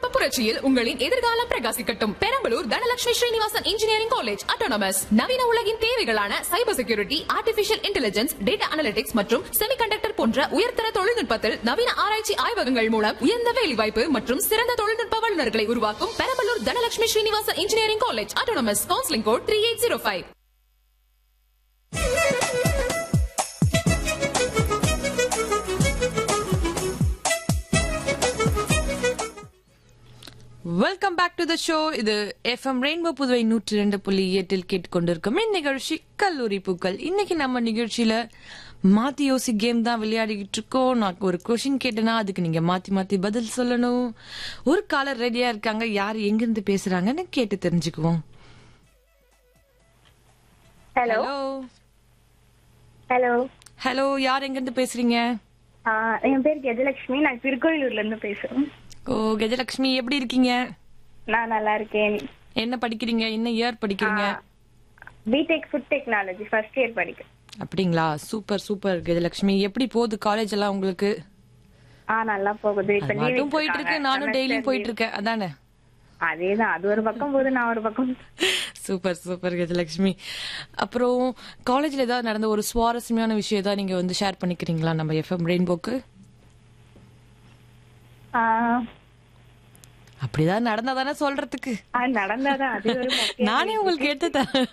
தொழில்நுட்ப புரட்சியில் உங்களின் எதிர்காலம் பிரகாசிக்கட்டும். Perambalur Dhanalakshmi Srinivasan engineering college autonomous. நவீன உலகின் தேவைகளான cyber security, artificial intelligence, data analytics மற்றும் செமிகண்டக்டர் போன்ற உயர்தர தொழில்நுட்பத்தில் நவீன ஆராய்ச்சி ஆய்வகங்கள் மூலம் உயர்ந்த வேலைவாய்ப்பு மற்றும் சிறந்த தொழில்நுட்ப வல்லுநர்களை உருவாக்கும் Perambalur Dhanalakshmi Srinivasan engineering college autonomous. Counselling code 3805. Welcome back to the show. இது எஃப்எம் ரெயின்போ புதுவை 102.8 கேட்டுக்கொண்டிருக்கும் இந்நிகழ்ச்சி கல்லூரி பூக்கள். இன்னைக்கு நம்ம நிகழ்ச்சியில மாத்தி யோசி கேம் தான் விளையாடிக்கிட்டு இருக்கோம். நான் ஒரு கொஸ்டின் கேட்டேன்னா அதுக்கு நீங்க மாத்தி மாத்தி பதில் சொல்லணும். ஒரு காலர் ரெடியா இருக்காங்க. யார் எங்கிருந்து பேசுறாங்கன்னு கேட்டு தெரிஞ்சுக்குவோம். ஹலோ ஹலோ ஹலோ, யார் எங்கிருந்து பேசுறீங்க? என் பேர் கஜலட்சுமி. நான் திருக்கோயிலூர்ல இருந்து பேசுறேன். ஓ கஜலட்சுமி, எப்படி இருக்கீங்க? நான் நல்லா இருக்கேன். என்ன படிக்கிறீங்க? என்ன இயர் படிக்கிறீங்க? BTech food technology first year படிக்கிறேன். அப்படிங்களா? Super super Gajalakshmi. எப்படி போகுது காலேஜ் எல்லாம் உங்களுக்கு? நல்லா போகுது. இப்ப மட்டும் போயிட்டு இருக்கு, நானும் டெய்லியும் போயிட்டு இருக்கேன். அதானே? அதேதான், அது ஒரு பக்கம் போகுது, நான் ஒரு பக்கம். Super super Gajalakshmi. அப்புறம் காலேஜ்ல ஏதாவது நடந்த ஒரு சுவாரஸ்யமான விஷயம் ஏதாவது நீங்க வந்து ஷேர் பண்ணிக்கிறீங்களா நம்ம எஃப்எம் ரெயின்போக்கு? அப்படிதான் நடந்தாதானே சொல்றதுக்கு. நடந்தாதான் அது ஒரு நானே உங்களுக்கு எடுத்து